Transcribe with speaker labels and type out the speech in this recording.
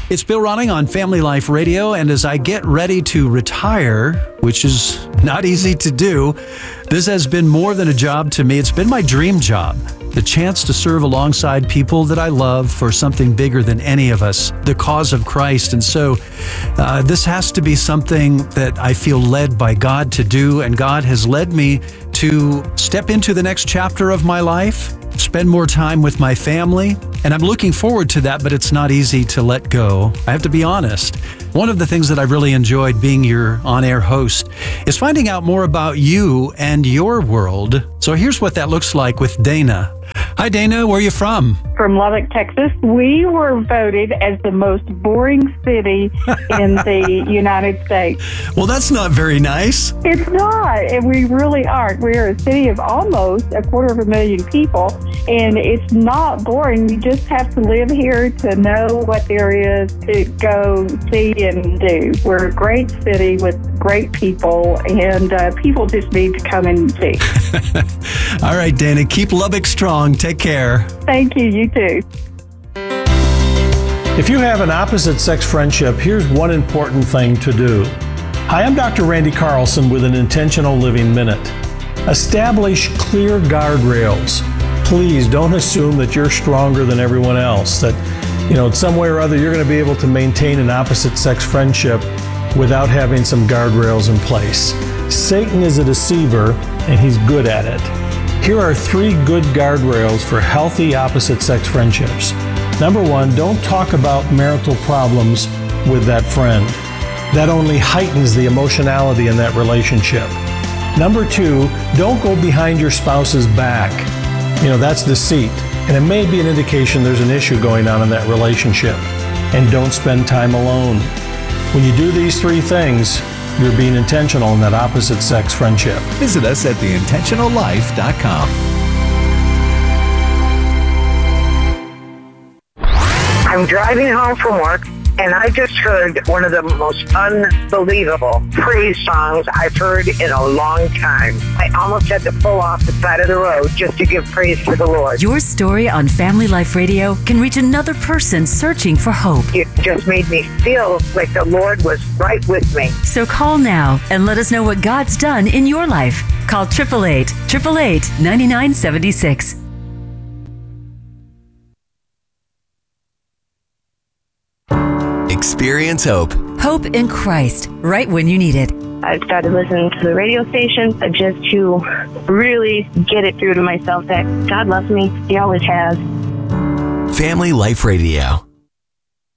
Speaker 1: It's Bill Ronning on Family Life Radio, and as I get ready to retire, which is not easy to do, this has been more than a job to me. It's been my dream job. The chance to serve alongside people that I love for something bigger than any of us, the cause of Christ. And so this has to be something that I feel led by God to do, and God has led me to step into the next chapter of my life, spend more time with my family, and I'm looking forward to that, but it's not easy to let go. I have to be honest. One of the things that I really enjoyed being your on-air host is finding out more about you and your world. So here's what that looks like with Dana. Hi, Dana. Where are you from?
Speaker 2: From Lubbock, Texas. We were voted as the most boring city in the United States.
Speaker 1: Well, that's not very nice.
Speaker 2: It's not, and we really aren't. We're a city of almost 250,000 people, and it's not boring. You just have to live here to know what there is to go see and do. We're a great city with great people, and people just need to come and see.
Speaker 1: All right, Dana, keep Lubbock strong. Take care.
Speaker 2: Thank you. You too.
Speaker 3: If you have an opposite-sex friendship, here's one important thing to do. Hi, I'm Dr. Randy Carlson with an Intentional Living Minute. Establish clear guardrails. Please don't assume that you're stronger than everyone else, that, some way or other you're going to be able to maintain an opposite-sex friendship without having some guardrails in place. Satan is a deceiver, and he's good at it. Here are 3 good guardrails for healthy opposite-sex friendships. Number 1, don't talk about marital problems with that friend. That only heightens the emotionality in that relationship. Number 2, don't go behind your spouse's back. That's deceit, and it may be an indication there's an issue going on in that relationship. And don't spend time alone. When you do these 3 things, you're being intentional in that opposite-sex friendship.
Speaker 4: Visit us at theintentionallife.com.
Speaker 5: I'm driving home from work, and I just heard one of the most unbelievable praise songs I've heard in a long time. I almost had to pull off the side of the road just to give praise to the Lord.
Speaker 6: Your story on Family Life Radio can reach another person searching for hope.
Speaker 5: It just made me feel like the Lord was right with me.
Speaker 6: So call now and let us know what God's done in your life. Call 888-888-9976.
Speaker 4: Experience hope.
Speaker 6: Hope in Christ, right when you need it.
Speaker 7: I started listening to the radio station just to really get it through to myself that God loves me. He always has.
Speaker 4: Family Life Radio.